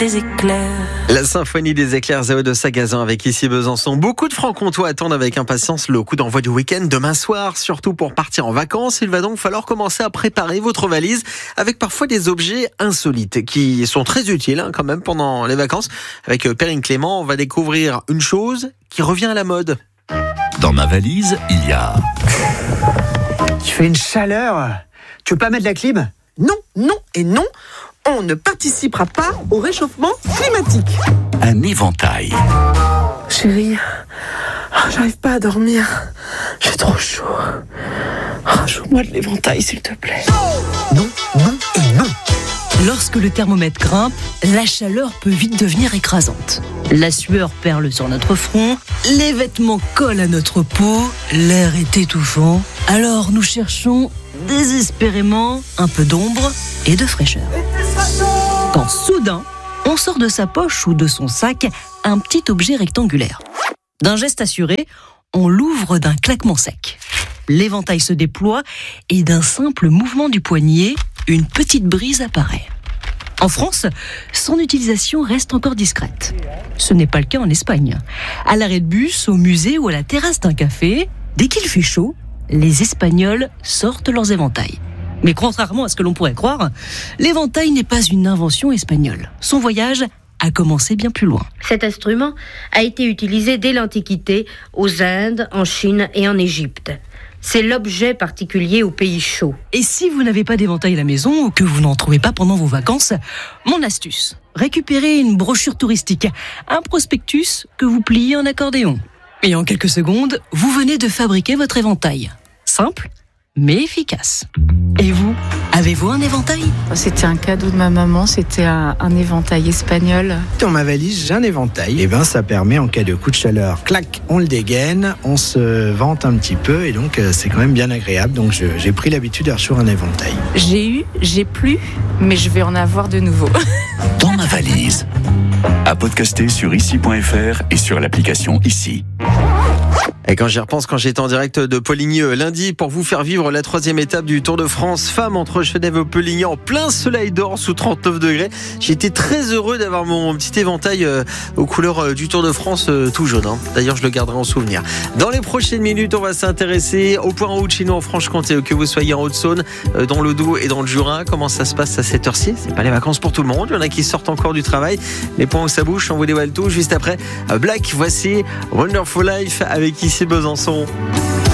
des éclairs. La symphonie des éclairs, Zao de Sagazan avec ici Besançon. Beaucoup de francs-comtois attendent avec impatience le coup d'envoi du week-end demain soir, surtout pour partir en vacances. Il va donc falloir commencer à préparer votre valise avec parfois des objets insolites qui sont très utiles quand même pendant les vacances. Avec Perrine Clément, on va découvrir une chose qui revient à la mode. Dans ma valise, il y a... Tu fais une chaleur. Tu veux pas mettre la clim ? Non, non et non. On ne participera pas au réchauffement climatique. un éventail. Chérie, j'arrive pas à dormir. J'ai trop chaud. Joue-moi de l'éventail, s'il te plaît. Non, non et non. Lorsque le thermomètre grimpe, la chaleur peut vite devenir écrasante. La sueur perle sur notre front, les vêtements collent à notre peau, l'air est étouffant. Alors nous cherchons désespérément un peu d'ombre et de fraîcheur. Quand soudain, on sort de sa poche ou de son sac un petit objet rectangulaire. D'un geste assuré, on l'ouvre d'un claquement sec. L'éventail se déploie et d'un simple mouvement du poignet, une petite brise apparaît. En France, son utilisation reste encore discrète. Ce n'est pas le cas en Espagne. À l'arrêt de bus, au musée ou à la terrasse d'un café, dès qu'il fait chaud, les Espagnols sortent leurs éventails. Mais contrairement à ce que l'on pourrait croire, l'éventail n'est pas une invention espagnole. Son voyage a commencé bien plus loin. Cet instrument a été utilisé dès l'Antiquité aux Indes, en Chine et en Égypte. C'est l'objet particulier aux pays chauds. Et si vous n'avez pas d'éventail à la maison ou que vous n'en trouvez pas pendant vos vacances, mon astuce, récupérez une brochure touristique, un prospectus que vous pliez en accordéon. Et en quelques secondes, vous venez de fabriquer votre éventail. Simple, mais efficace. Et vous, avez-vous un éventail ? C'était un cadeau de ma maman, c'était un éventail espagnol. Dans ma valise, j'ai un éventail. Et ça permet en cas de coup de chaleur, clac, on le dégaine, on se vente un petit peu et donc c'est quand même bien agréable. Donc j'ai pris l'habitude d'avoir sur un éventail. J'ai plus, mais je vais en avoir de nouveau. Dans ma valise. À podcaster sur ici.fr et sur l'application Ici. Et quand j'y repense, quand j'étais en direct de Poligny lundi pour vous faire vivre la 3e étape du Tour de France femmes entre Genève et Poligny en plein soleil d'or sous 39 degrés, j'étais très heureux d'avoir mon petit éventail aux couleurs du Tour de France tout jaune. D'ailleurs, je le garderai en souvenir. Dans les prochaines minutes, on va s'intéresser au point en haut de chez nous en Franche-Comté, que vous soyez en Haute-Saône, dans le Doubs et dans le Jura. Comment ça se passe à cette heure-ci ? C'est pas les vacances pour tout le monde. Il y en a qui sortent encore du travail. Les points où ça bouge, on vous dévoile tout juste après. Black, voici Wonderful Life avec ici Besançon.